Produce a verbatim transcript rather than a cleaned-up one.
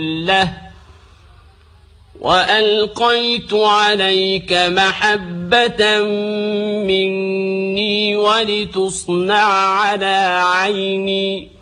له وألقيت عليك محبة مني ولتصنع على عيني